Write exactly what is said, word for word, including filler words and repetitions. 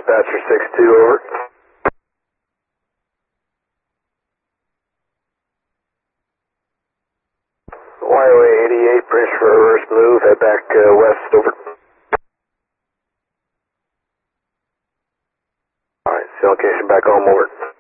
Dispatcher six two, over. Y O A eighty-eight, brace for reverse move, head back uh, west, over. Alright, see location back home, over.